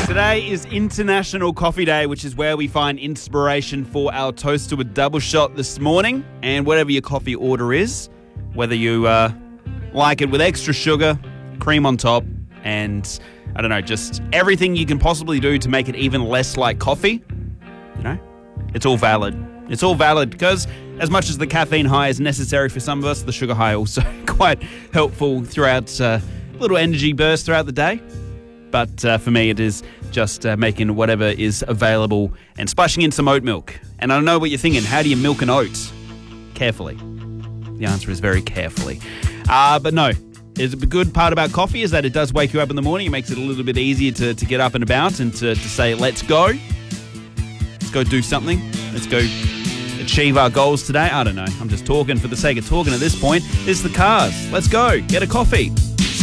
Today is International Coffee Day, which is where we find inspiration for our toast to a double shot this morning. And whatever your coffee order is, whether you like it with extra sugar, cream on top, and I don't know, just everything you can possibly do to make it even less like coffee, you know, it's all valid. It's all valid because as much as the caffeine high is necessary for some of us, the sugar high also quite helpful throughout little energy bursts throughout the day. But for me, it is just making whatever is available and splashing in some oat milk. And I don't know what you're thinking. How do you milk an oat? Carefully. The answer is very carefully. But no, the good part about coffee is that it does wake you up in the morning. It makes it a little bit easier to get up and about and to say, let's go. Let's go do something. Let's go achieve our goals today. I don't know. I'm just talking for the sake of talking at this point. It's the cars. Let's go. Get a coffee.